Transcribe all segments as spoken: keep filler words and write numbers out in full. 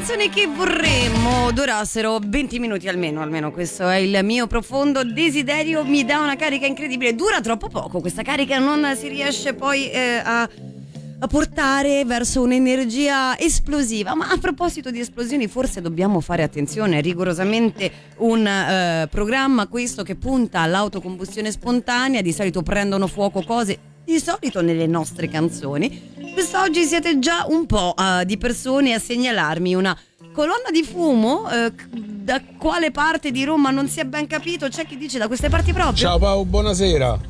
canzoni che vorremmo durassero venti minuti almeno, almeno questo è il mio profondo desiderio, mi dà una carica incredibile, dura troppo poco, questa carica non si riesce poi eh, a, a portare verso un'energia esplosiva. Ma a proposito di esplosioni, forse dobbiamo fare attenzione, è rigorosamente un eh, programma questo che punta all'autocombustione spontanea, di solito prendono fuoco cose, di solito nelle nostre canzoni. Quest'oggi siete già un po' uh, di persone a segnalarmi una colonna di fumo, uh, da quale parte di Roma non si è ben capito, c'è chi dice da queste parti proprio. Ciao Paolo, buonasera.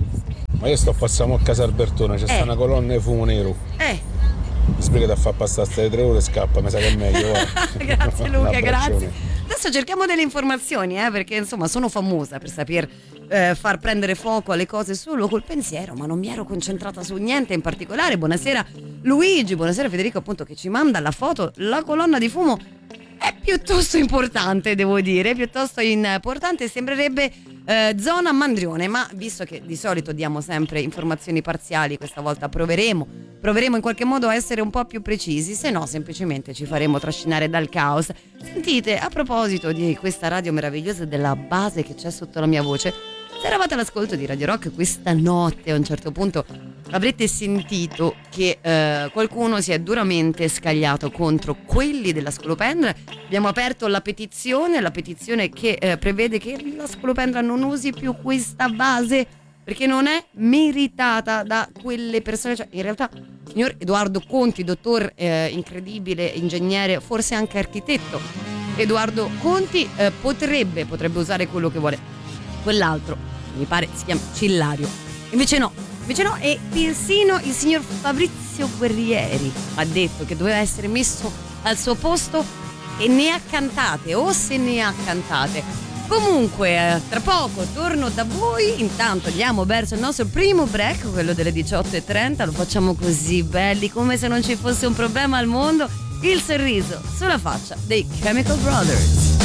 Ma io sto passando a casa Albertona, c'è eh. sta una colonna di fumo nero. Eh. Mi spiega da far passare queste tre ore e scappa, mi sa che è meglio. Grazie Luca, grazie. Adesso cerchiamo delle informazioni, eh, perché insomma sono famosa per saper eh, far prendere fuoco alle cose solo col pensiero, ma non mi ero concentrata su niente in particolare. Buonasera Luigi, buonasera Federico, appunto, che ci manda la foto. La colonna di fumo è piuttosto importante, devo dire, piuttosto importante, sembrerebbe eh, zona Mandrione, ma visto che di solito diamo sempre informazioni parziali, questa volta proveremo proveremo in qualche modo a essere un po' più precisi, se no semplicemente ci faremo trascinare dal caos. Sentite, a proposito di questa radio meravigliosa, della base che c'è sotto la mia voce, se eravate all'ascolto di Radio Rock questa notte, a un certo punto avrete sentito che eh, qualcuno si è duramente scagliato contro quelli della Scolopendra. Abbiamo aperto la petizione, la petizione che eh, prevede che la Scolopendra non usi più questa base perché non è meritata da quelle persone. Cioè, in realtà, signor Edoardo Conti, dottor eh, incredibile, ingegnere, forse anche architetto, Edoardo Conti eh, potrebbe, potrebbe usare quello che vuole. Quell'altro, mi pare si chiama Cillario, invece no, invece no, e persino il signor Fabrizio Guerrieri ha detto che doveva essere messo al suo posto e ne ha cantate, o se ne ha cantate. Comunque, tra poco torno da voi, intanto andiamo verso il nostro primo break, quello delle diciotto e trenta, lo facciamo così belli, come se non ci fosse un problema al mondo, il sorriso sulla faccia dei Chemical Brothers.